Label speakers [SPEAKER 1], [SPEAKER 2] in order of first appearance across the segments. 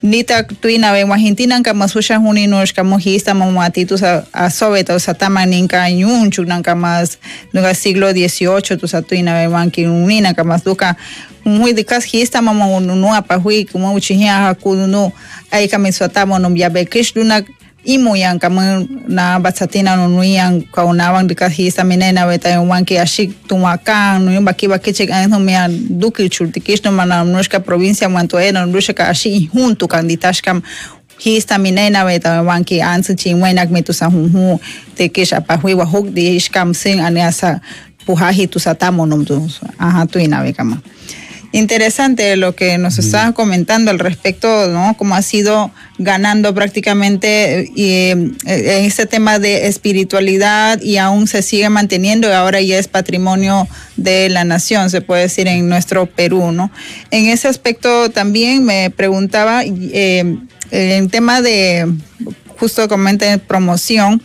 [SPEAKER 1] Nita tuina ve Argentina kama susha huninos kama hista mamati a sobeta satama ninka yunchu nanka más nuga siglo XVIII tu satuina ve wanki unina kama duka muy de cas hista mama unu apahui como uchihia hakunu ai kama satama no yabe krishduna imuyan kama na batsatina no nuyan kaunawan de cas hista menena beta wanki ashik tumakan no baki chek ano mea duki churtikishno mana nuestra provincia mantoena nuestra ashi junto candidashkam hista minena beta wanki ansu chingwenak metusa hunhu te kesha pahui wa hok de iskam sin aniasa puhahi tu satamo nom tu aha tuina bekama. Interesante lo que nos estaban comentando al respecto, ¿no? Cómo ha sido ganando prácticamente en este tema de espiritualidad y aún se sigue manteniendo y ahora ya es patrimonio de la nación, se puede decir, en nuestro Perú, ¿no? En ese aspecto también me preguntaba, en tema de, justo comenté, promoción,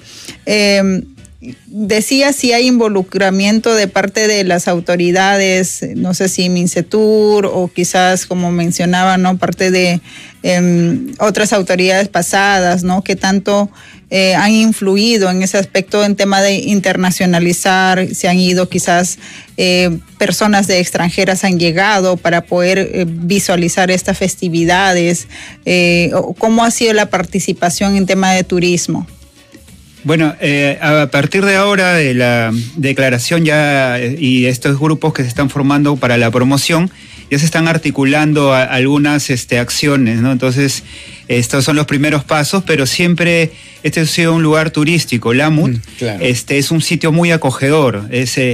[SPEAKER 1] decía si hay involucramiento de parte de las autoridades, no sé si Mincetur o quizás, como mencionaba, ¿no? Parte de otras autoridades pasadas, ¿no? Que tanto han influido en ese aspecto en tema de internacionalizar, se han ido quizás personas de extranjeras han llegado para poder visualizar estas festividades. ¿Cómo ha sido la participación en tema de turismo?
[SPEAKER 2] Bueno, a partir de ahora de la declaración ya y estos grupos que se están formando para la promoción, ya se están articulando algunas acciones, ¿no? Entonces, estos son los primeros pasos, pero siempre este ha sido un lugar turístico. Lamut claro. Es un sitio muy acogedor.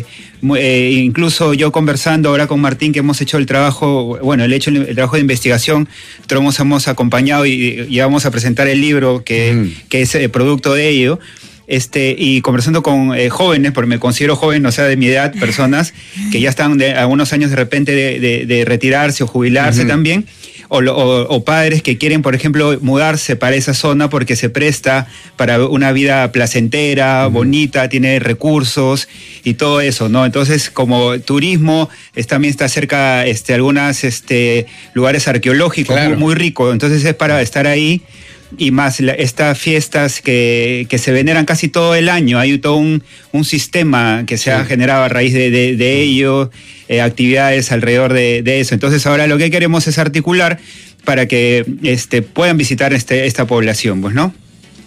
[SPEAKER 2] Incluso yo conversando ahora con Martín, que hemos hecho el trabajo, bueno, el trabajo de investigación, nosotros hemos acompañado y vamos a presentar el libro que es producto de ello. Y conversando con jóvenes, porque me considero joven, o sea, de mi edad, personas que ya están de algunos años de repente de retirarse o jubilarse también, o padres que quieren, por ejemplo, mudarse para esa zona porque se presta para una vida placentera, bonita, tiene recursos y todo eso, ¿no? Entonces, como turismo, también está cerca algunos lugares arqueológicos, claro. muy rico, entonces es para estar ahí. Y más estas fiestas que se veneran casi todo el año. Hay todo un sistema que se ha generado a raíz de ello, actividades alrededor de eso. Entonces ahora lo que queremos es articular para que puedan visitar esta población, pues, ¿no?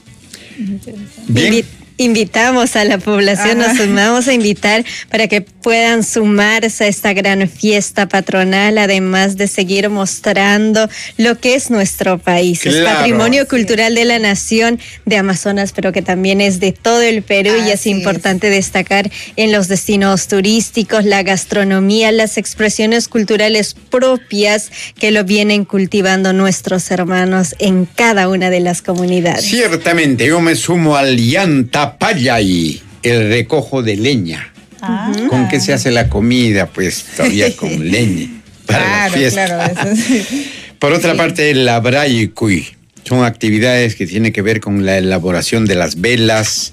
[SPEAKER 3] Bien. Invitamos a la población, nos sumamos a invitar para que puedan sumarse a esta gran fiesta patronal, además de seguir mostrando lo que es nuestro país. Claro. Es patrimonio cultural de la nación de Amazonas, pero que también es de todo el Perú y es importante destacar en los destinos turísticos, la gastronomía, las expresiones culturales propias que lo vienen cultivando nuestros hermanos en cada una de las comunidades.
[SPEAKER 4] Ciertamente, yo me sumo al llanta Payay, el recojo de leña. ¿Con qué se hace la comida? Pues todavía con leña para la fiesta. Claro, eso sí. Por otra parte, el Abraycuy son actividades que tienen que ver con la elaboración de las velas,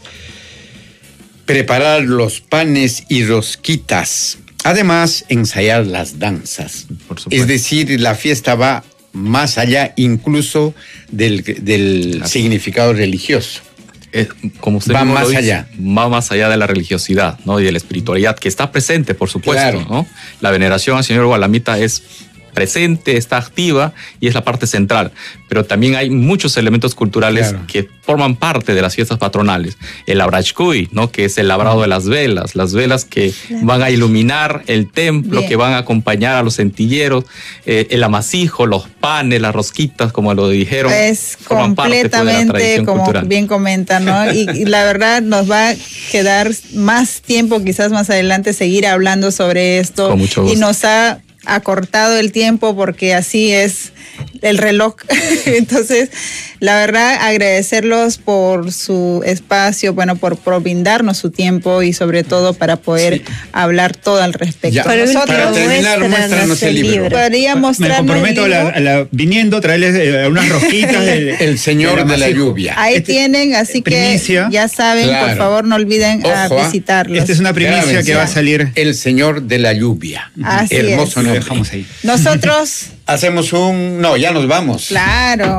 [SPEAKER 4] preparar los panes y rosquitas, además ensayar las danzas. Es decir, la fiesta va más allá incluso del significado religioso.
[SPEAKER 5] Como usted
[SPEAKER 4] va más
[SPEAKER 5] dice,
[SPEAKER 4] allá.
[SPEAKER 5] Va más allá de la religiosidad, ¿no? Y de la espiritualidad que está presente, por supuesto, claro. ¿no? La veneración al señor Gualamita es presente, está activa y es la parte central. Pero también hay muchos elementos culturales que forman parte de las fiestas patronales. El Abraycuy, ¿no? Que es el labrado de las velas que van a iluminar el templo, que van a acompañar a los centilleros, el amasijo, los panes, las rosquitas, como lo dijeron.
[SPEAKER 1] Es completamente, como cultural. Bien comentan, ¿no? y la verdad nos va a quedar más tiempo, quizás más adelante, seguir hablando sobre esto.
[SPEAKER 5] Con mucho gusto.
[SPEAKER 1] Y nos ha acortado el tiempo porque así es el reloj. Entonces, la verdad, agradecerlos por su espacio, bueno, por brindarnos su tiempo y sobre todo para poder hablar todo al respecto.
[SPEAKER 4] Ya, para terminar, muéstranos el libro.
[SPEAKER 2] Me comprometo viniendo a traerles unas rosquitas.
[SPEAKER 4] El Señor de la Lluvia.
[SPEAKER 1] Ahí tienen, así primicia, que ya saben, por favor, no olviden visitarlos.
[SPEAKER 2] Esta es una primicia que va a salir.
[SPEAKER 4] El Señor de la Lluvia.
[SPEAKER 1] Así
[SPEAKER 4] hermoso,
[SPEAKER 1] es.
[SPEAKER 4] Lo
[SPEAKER 2] dejamos ahí.
[SPEAKER 1] Nosotros
[SPEAKER 4] hacemos no, ya nos vamos.
[SPEAKER 1] Claro.